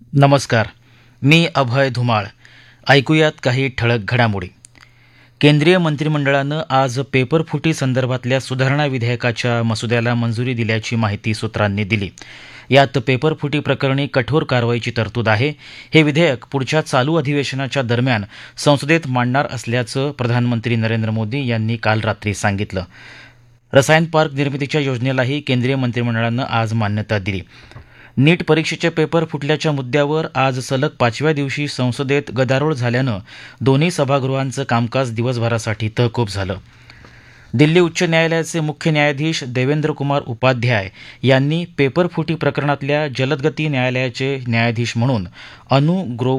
नमस्कार. मी अभय धुमाळ. ऐकूयात काही ठळक घडामोडी. केंद्रीय मंत्रिमंडळानं आज पेपरफुटी संदर्भातल्या सुधारणा विधेयकाच्या मसुद्याला मंजुरी दिल्याची माहिती सूत्रांनी दिली. यात पेपरफुटी प्रकरणी कठोर कारवाईची तरतूद आहे. हे विधेयक पुढच्या चालू अधिवेशनाच्या दरम्यान संसदेत मांडणार असल्याचं प्रधानमंत्री नरेंद्र मोदी यांनी काल रात्री सांगितलं. रसायन पार्क निर्मितीच्या योजनेलाही केंद्रीय मंत्रिमंडळानं आज मान्यता दिली. नीट परीक्षेचे पेपर फुटल्याच्या मुद्द्यावर आज सलग 5व्या दिवशी संसदेत गदारोळ झाल्यानं दोन्ही सभागृहांचं कामकाज दिवसभरासाठी तहकूब झालं. दिल्ली उच्च न्यायालयाचे मुख्य न्यायाधीश देवेंद्र कुमार उपाध्याय यांनी पेपरफुटी प्रकरणातल्या जलदगती न्यायालयाचे न्यायाधीश म्हणून अनु ग्रोवर